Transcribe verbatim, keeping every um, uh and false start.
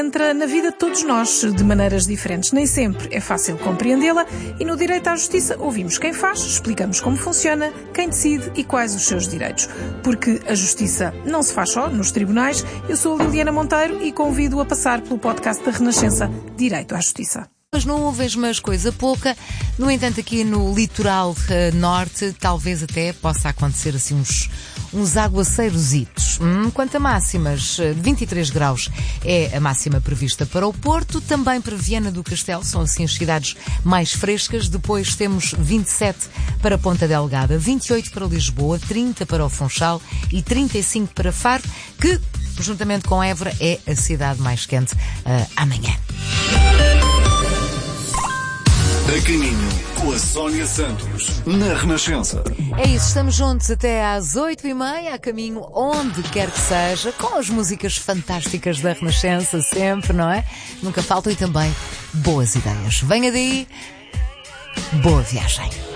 Entra na vida de todos nós, de maneiras diferentes. Nem sempre é fácil compreendê-la e no direito à justiça ouvimos quem faz, explicamos como funciona, quem decide e quais os seus direitos. Porque a justiça não se faz só nos tribunais. Eu sou a Liliana Monteiro e convido-o a passar pelo podcast da Renascença Direito à Justiça. As nuvens, mas coisa pouca. No entanto, aqui no litoral uh, norte, talvez até possa acontecer assim uns, uns aguaceirositos. Hum, quanto a máximas, vinte e três graus é a máxima prevista para o Porto, também para Viana do Castelo, são assim as cidades mais frescas. Depois temos vinte e sete para Ponta Delgada, vinte e oito para Lisboa, trinta para o Funchal e trinta e cinco para Faro, que, juntamente com Évora, é a cidade mais quente uh, amanhã. A caminho com a Sónia Santos, na Renascença. É isso, estamos juntos até às oito e meia, a caminho onde quer que seja, com as músicas fantásticas da Renascença, sempre, não é? Nunca faltam, e também boas ideias. Venha daí, boa viagem.